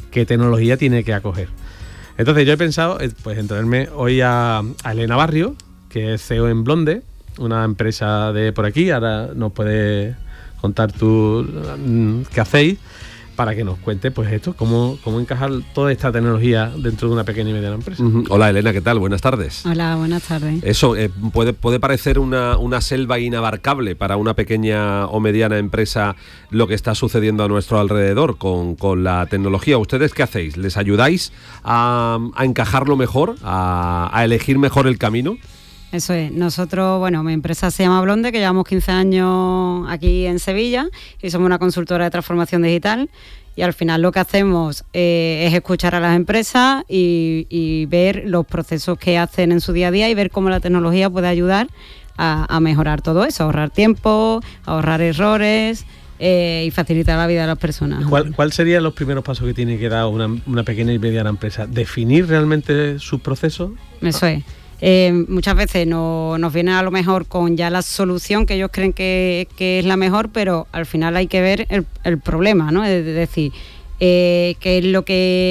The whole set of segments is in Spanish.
qué tecnología tiene que acoger. Entonces yo he pensado pues en traerme hoy a Elena Barrio, que es CEO en Blonde, una empresa de por aquí. Ahora nos puedes contar tú qué hacéis, para que nos cuente pues esto, cómo encajar toda esta tecnología dentro de una pequeña y mediana empresa. Hola Elena, ¿qué tal? Buenas tardes. Hola, buenas tardes. Eso puede parecer una selva inabarcable para una pequeña o mediana empresa lo que está sucediendo a nuestro alrededor con la tecnología. ¿Ustedes qué hacéis? ¿Les ayudáis a encajarlo mejor, a elegir mejor el camino? Eso es. Nosotros, bueno, mi empresa se llama Blonde, que llevamos 15 años aquí en Sevilla y somos una consultora de transformación digital, y al final lo que hacemos es escuchar a las empresas y ver los procesos que hacen en su día a día y ver cómo la tecnología puede ayudar a mejorar todo eso, ahorrar tiempo, ahorrar errores y facilitar la vida de las personas. ¿Cuál serían los primeros pasos que tiene que dar una pequeña y mediana empresa? ¿Definir realmente sus procesos? Eso es. Muchas veces nos vienen a lo mejor con ya la solución que ellos creen que es la mejor, pero al final hay que ver el problema, ¿no? Es decir, qué es lo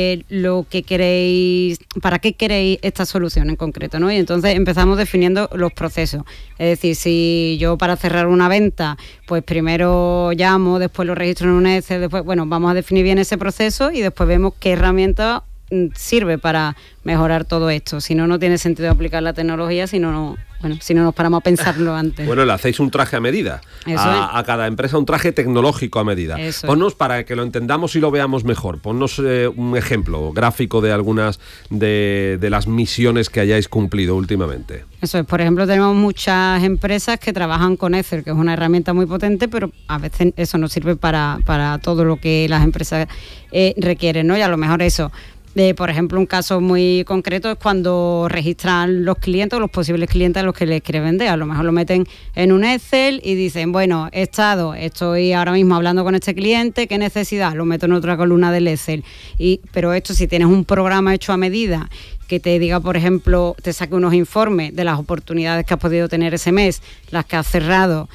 que queréis, para qué queréis esta solución en concreto, ¿no? Y entonces empezamos definiendo los procesos. Es decir, si yo para cerrar una venta, pues primero llamo, después lo registro en un Excel, después, bueno, vamos a definir bien ese proceso y después vemos qué herramienta sirve para mejorar todo esto. Si no, no tiene sentido aplicar la tecnología si no nos paramos a pensarlo antes. Bueno, le hacéis un traje a medida. A cada empresa un traje tecnológico a medida. Ponnos, para que lo entendamos y lo veamos mejor, ponnos un ejemplo gráfico de algunas de las misiones que hayáis cumplido últimamente. Eso es. Por ejemplo, tenemos muchas empresas que trabajan con Excel, que es una herramienta muy potente, pero a veces eso no sirve para todo lo que las empresas requieren, ¿no? Y a lo mejor eso... por ejemplo, un caso muy concreto es cuando registran los clientes o los posibles clientes a los que les quiere vender. A lo mejor lo meten en un Excel y dicen, bueno, estoy ahora mismo hablando con este cliente, ¿qué necesidad? Lo meto en otra columna del Excel. Pero esto, si tienes un programa hecho a medida que te diga, por ejemplo, te saque unos informes de las oportunidades que has podido tener ese mes, las que has cerrado,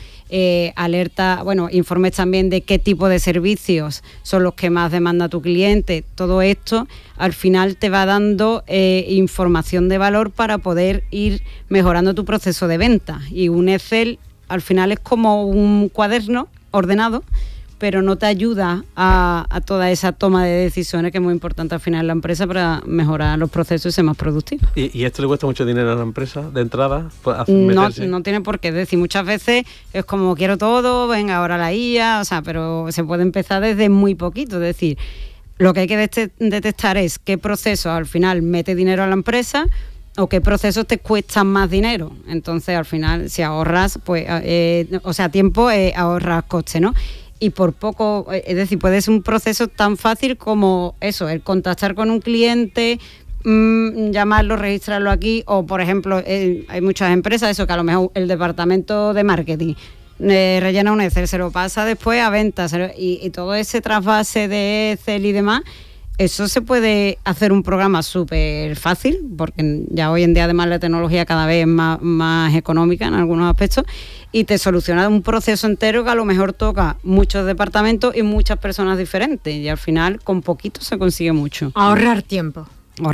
informes también de qué tipo de servicios son los que más demanda tu cliente. Todo esto al final te va dando información de valor para poder ir mejorando tu proceso de venta. Y un Excel al final es como un cuaderno ordenado, pero no te ayuda a toda esa toma de decisiones que es muy importante al final en la empresa para mejorar los procesos y ser más productivo. ¿Y esto le cuesta mucho dinero a la empresa de entrada? No tiene por qué. Es decir, muchas veces es como quiero todo, venga ahora la IA, pero se puede empezar desde muy poquito. Es decir, lo que hay que detectar es qué proceso al final mete dinero a la empresa o qué procesos te cuestan más dinero. Entonces, al final, si ahorras, tiempo, ahorras coste, ¿no? Y por poco, es decir, puede ser un proceso tan fácil como eso, el contactar con un cliente, llamarlo, registrarlo aquí, o por ejemplo, hay muchas empresas, eso que a lo mejor el departamento de marketing rellena un Excel, se lo pasa después a ventas, y todo ese trasvase de Excel y demás, eso se puede hacer un programa súper fácil, porque ya hoy en día además la tecnología cada vez es más económica en algunos aspectos, y te soluciona un proceso entero que a lo mejor toca muchos departamentos y muchas personas diferentes, y al final con poquito se consigue mucho. Ahorrar tiempo.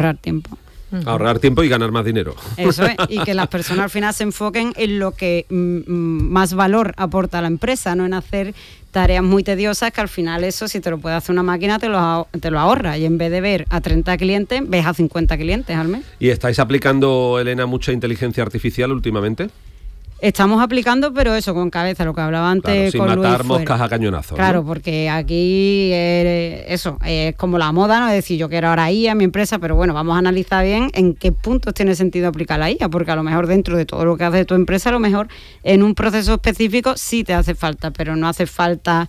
Ahorrar tiempo y ganar más dinero. Eso es, y que las personas al final se enfoquen en lo que más valor aporta a la empresa, no en hacer tareas muy tediosas, que al final eso, si te lo puede hacer una máquina, te lo ahorra, y en vez de ver a 30 clientes, ves a 50 clientes al mes. ¿Y estáis aplicando, Elena, mucha inteligencia artificial últimamente? Estamos aplicando, pero eso, con cabeza, lo que hablaba antes, claro, sin matar moscas a cañonazos. Claro, ¿no? Porque aquí es como la moda, ¿no? Es decir, yo quiero ahora IA en mi empresa, pero bueno, vamos a analizar bien en qué puntos tiene sentido aplicar la IA, porque a lo mejor dentro de todo lo que hace tu empresa, a lo mejor en un proceso específico sí te hace falta, pero no hace falta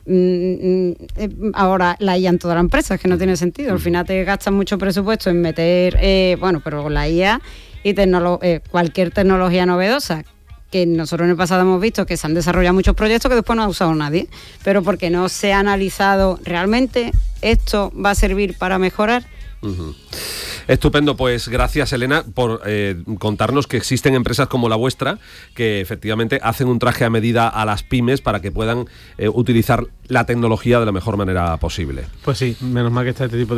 ahora la IA en toda la empresa, es que no tiene sentido. Al final te gastas mucho presupuesto en meter, pero con la IA y cualquier tecnología novedosa, que nosotros en el pasado hemos visto que se han desarrollado muchos proyectos que después no ha usado nadie, pero porque no se ha analizado realmente esto va a servir para mejorar. Uh-huh. Estupendo, pues gracias, Elena, por contarnos que existen empresas como la vuestra que efectivamente hacen un traje a medida a las pymes para que puedan utilizar la tecnología de la mejor manera posible. Pues sí, menos mal que está este tipo de